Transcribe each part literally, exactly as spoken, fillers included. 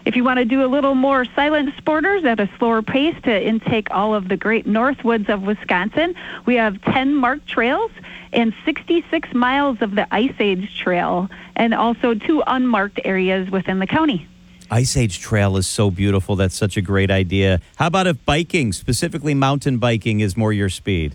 If you want to do a little more silent sporters at a slower pace to intake all of the great Northwoods of Wisconsin, we have ten marked trails and sixty-six miles of the Ice Age Trail, and also two unmarked areas within the county. Ice Age Trail is so beautiful. That's such a great idea. How about if biking, specifically mountain biking, is more your speed?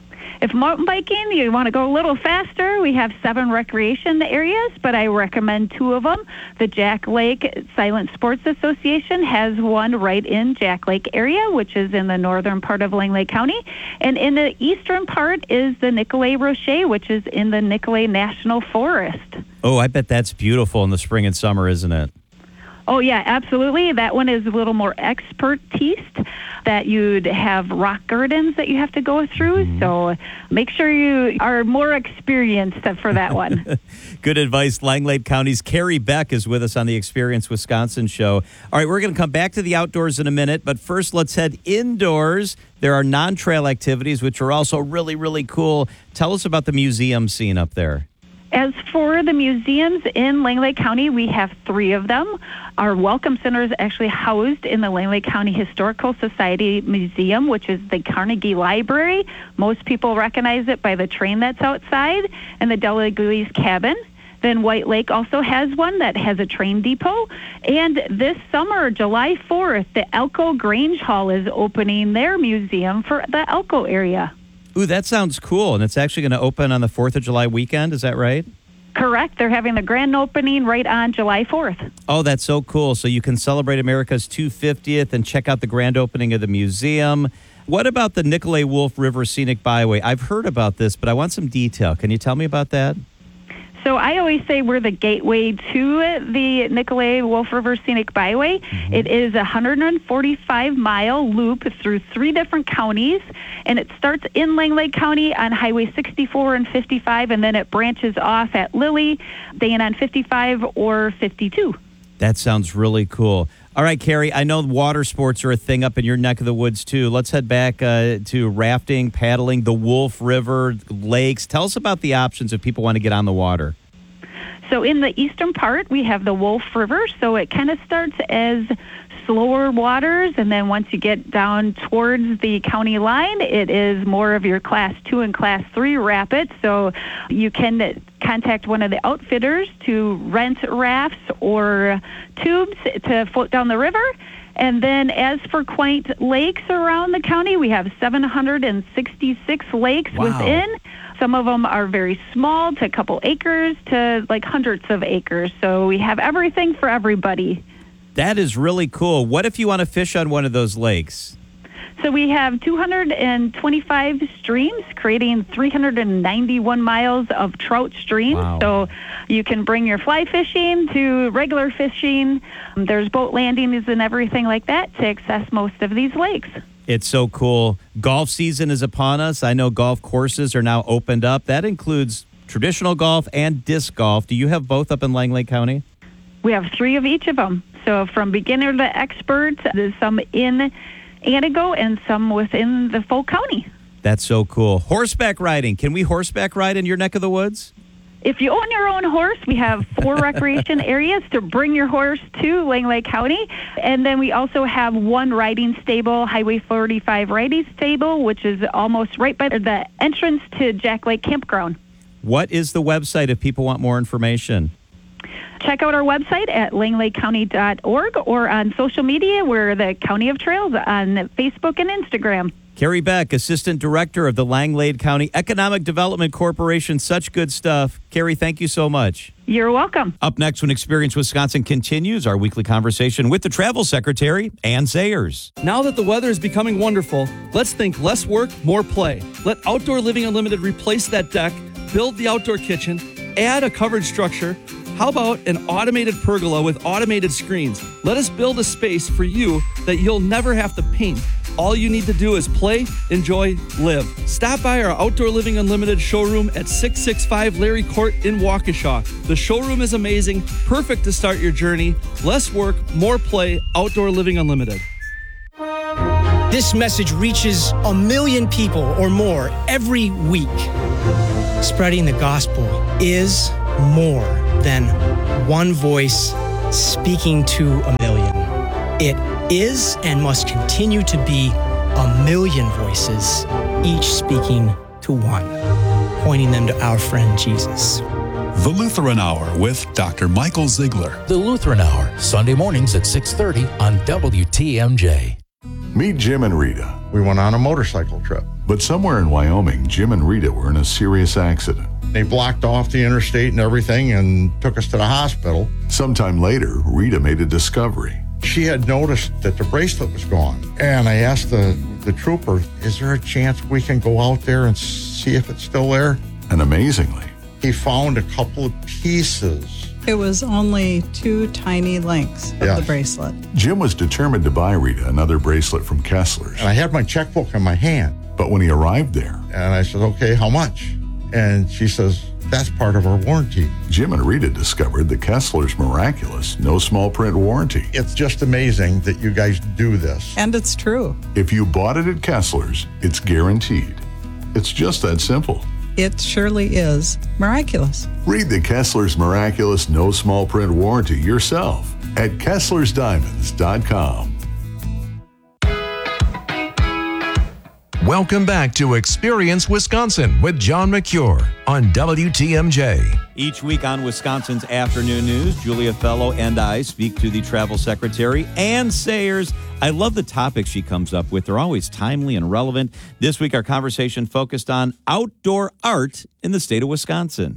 If mountain biking, you want to go a little faster, we have seven recreation areas, but I recommend two of them. The Jack Lake Silent Sports Association has one right in Jack Lake area, which is in the northern part of Langley County. And in the eastern part is the Nicolet Rocher, which is in the Nicolet National Forest. Oh, I bet that's beautiful in the spring and summer, isn't it? Oh, yeah, absolutely. That one is a little more expertise, that you'd have rock gardens that you have to go through. Mm-hmm. So make sure you are more experienced for that one. Good advice. Langlade County's Carrie Beck is with us on the Experience Wisconsin show. All right, we're going to come back to the outdoors in a minute, but first let's head indoors. There are non-trail activities, which are also really, really cool. Tell us about the museum scene up there. As for the museums in Langley County, we have three of them. Our Welcome Center is actually housed in the Langley County Historical Society Museum, which is the Carnegie Library. Most people recognize it by the train that's outside, and the Delaguise Cabin. Then White Lake also has one that has a train depot. And this summer, July fourth, the Elko Grange Hall is opening their museum for the Elko area. Ooh, that sounds cool. And it's actually going to open on the fourth of July weekend. Is that right? Correct. They're having the grand opening right on July fourth. Oh, that's so cool. So you can celebrate America's two hundred fiftieth and check out the grand opening of the museum. What about the Nicolet Wolf River Scenic Byway? I've heard about this, but I want some detail. Can you tell me about that? So I always say we're the gateway to the Nicolet Wolf River Scenic Byway. Mm-hmm. It is a one hundred forty-five mile loop through three different counties, and it starts in Langley County on Highway sixty-four and fifty-five, and then it branches off at Lilly, staying on fifty-five or fifty-two. That sounds really cool. All right, Carrie, I know water sports are a thing up in your neck of the woods, too. Let's head back uh, to rafting, paddling, the Wolf River, lakes. Tell us about the options if people want to get on the water. So in the eastern part, we have the Wolf River. So it kind of starts as slower waters, and then once you get down towards the county line, it is more of your class two and class three rapids. So you can contact one of the outfitters to rent rafts or tubes to float down the river. And then as for quaint lakes around the county, we have seven hundred sixty-six lakes wow. within. Some of them are very small, to a couple acres, to like hundreds of acres. So we have everything for everybody. That is really cool. What if you want to fish on one of those lakes? So we have two hundred twenty-five streams, creating three hundred ninety-one miles of trout streams. Wow. So you can bring your fly fishing to regular fishing. There's boat landings and everything like that to access most of these lakes. It's so cool. Golf season is upon us. I know golf courses are now opened up. That includes traditional golf and disc golf. Do you have both up in Langley County? We have three of each of them. So from beginner to expert, there's some in Antigo and some within the full county. That's so cool. Horseback riding. Can we horseback ride in your neck of the woods? If you own your own horse, we have four recreation areas to bring your horse to Langley County. And then we also have one riding stable, Highway forty-five riding stable, which is almost right by the entrance to Jack Lake Campground. What is the website if people want more information? Check out our website at langley county dot org or on social media. We're the County of Trails on Facebook and Instagram. Carrie Beck, Assistant Director of the Langlade County Economic Development Corporation. Such good stuff. Carrie, thank you so much. You're welcome. Up next, when Experience Wisconsin continues, our weekly conversation with the Travel Secretary, Ann Sayers. Now that the weather is becoming wonderful, let's think less work, more play. Let Outdoor Living Unlimited replace that deck, build the outdoor kitchen, add a covered structure. How about an automated pergola with automated screens? Let us build a space for you that you'll never have to paint. All you need to do is play, enjoy, live. Stop by our Outdoor Living Unlimited showroom at six sixty-five Larry Court in Waukesha. The showroom is amazing, perfect to start your journey. Less work, more play, Outdoor Living Unlimited. This message reaches a million people or more every week. Spreading the gospel is more than one voice speaking to a million. It is and must continue to be a million voices, each speaking to one, pointing them to our friend Jesus. The Lutheran Hour with Doctor Michael Ziegler. The Lutheran Hour, Sunday mornings at six thirty on W T M J. Meet Jim and Rita. We went on a motorcycle trip. But somewhere in Wyoming, Jim and Rita were in a serious accident. They blocked off the interstate and everything and took us to the hospital. Sometime later, Rita made a discovery. She had noticed that the bracelet was gone. And I asked the, the trooper, is there a chance we can go out there and see if it's still there? And amazingly, he found a couple of pieces. It was only two tiny links of Yes. the bracelet. Jim was determined to buy Rita another bracelet from Kessler's. And I had my checkbook in my hand. But when he arrived there, And I said, okay, how much? And she says, that's part of our warranty. Jim and Rita discovered the Kessler's miraculous no small print warranty. It's just amazing that you guys do this. And it's true. If you bought it at Kessler's, it's guaranteed. It's just that simple. It surely is miraculous. Read the Kessler's miraculous no small print warranty yourself at Kessler's Diamonds dot com. Welcome back to Experience Wisconsin with John McCure on W T M J. Each week on Wisconsin's Afternoon News, Julia Fellow and I speak to the travel secretary, Ann Sayers. I love the topics she comes up with. They're always timely and relevant. This week, our conversation focused on outdoor art in the state of Wisconsin.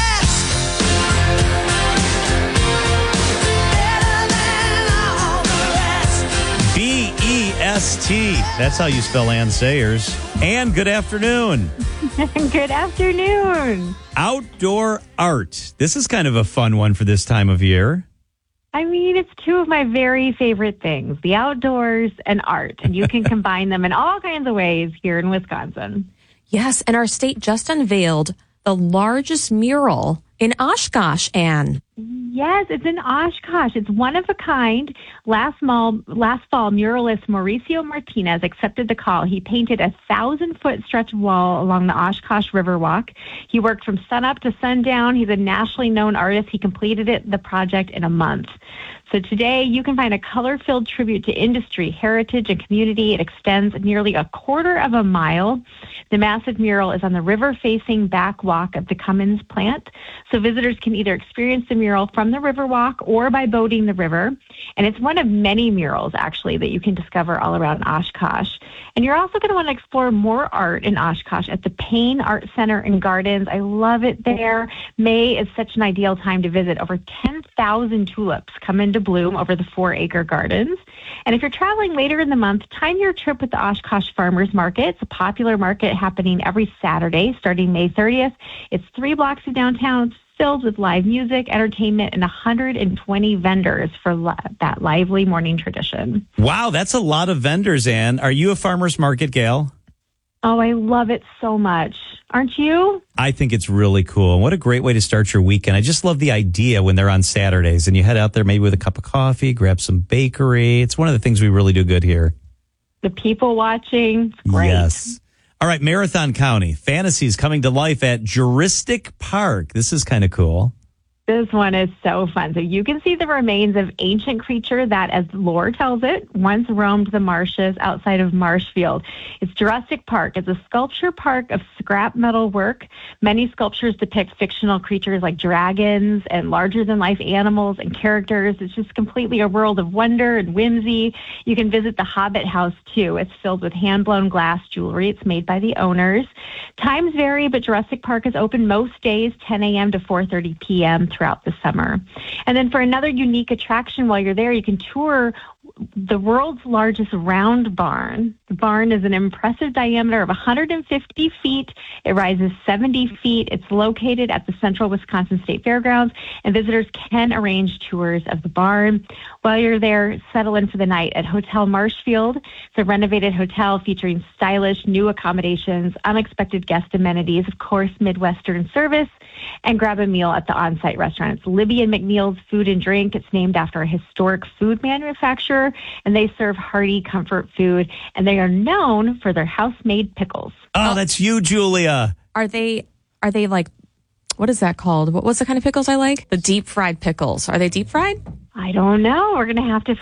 B E S T. That's how you spell Ann Sayers. Ann, good afternoon. Good afternoon. Outdoor art. This is kind of a fun one for this time of year. I mean, it's two of my very favorite things, the outdoors and art. And you can combine them in all kinds of ways here in Wisconsin. Yes, and our state just unveiled the largest mural in Oshkosh, Ann. Yes, it's in Oshkosh. It's one of a kind. Last fall, last fall, muralist Mauricio Martinez accepted the call. He painted a thousand-foot stretch of wall along the Oshkosh Riverwalk. He worked from sunup to sundown. He's a nationally known artist. He completed it, the project in a month. So today, you can find a color-filled tribute to industry, heritage, and community. It extends nearly a quarter of a mile. The massive mural is on the river-facing back walk of the Cummins plant. So visitors can either experience the mural from the Riverwalk or by boating the river. And it's one of many murals, actually, that you can discover all around Oshkosh. And you're also going to want to explore more art in Oshkosh at the Payne Art Center and Gardens. I love it there. May is such an ideal time to visit. Over ten thousand tulips come into bloom over the four-acre gardens. And if you're traveling later in the month, time your trip with the Oshkosh Farmers Market. It's a popular market happening every Saturday starting May thirtieth. It's three blocks of downtown, filled with live music, entertainment, and one hundred twenty vendors for li- that lively morning tradition. Wow, that's a lot of vendors, Ann. Are you a farmer's market gal? Oh, I love it so much. Aren't you? I think it's really cool. And what a great way to start your weekend. I just love the idea when they're on Saturdays and you head out there maybe with a cup of coffee, grab some bakery. It's one of the things we really do good here. The people watching. Great. Yes. All right, Marathon County. Fantasies coming to life at Juristic Park. This is kind of cool. This one is so fun. So you can see the remains of ancient creature that, as lore tells it, once roamed the marshes outside of Marshfield. It's Jurassic Park. It's a sculpture park of scrap metal work. Many sculptures depict fictional creatures like dragons and larger-than-life animals and characters. It's just completely a world of wonder and whimsy. You can visit the Hobbit House, too. It's filled with hand-blown glass jewelry. It's made by the owners. Times vary, but Jurassic Park is open most days, ten a.m. to four thirty p.m. throughout the summer. And then for another unique attraction while you're there, you can tour the world's largest round barn. The barn is an impressive diameter of one hundred fifty feet. It rises seventy feet. It's located at the Central Wisconsin State Fairgrounds, and visitors can arrange tours of the barn. While you're there, settle in for the night at Hotel Marshfield. It's a renovated hotel featuring stylish new accommodations, unexpected guest amenities, of course, Midwestern service, and grab a meal at the on-site restaurant. It's Libby and McNeil's Food and Drink. It's named after a historic food manufacturer, and they serve hearty comfort food, and they are known for their house-made pickles. Oh, that's you, Julia. Are they, are they like, what is that called? What, what's the kind of pickles I like? The deep fried pickles. Are they deep fried? I don't know. We're going to have to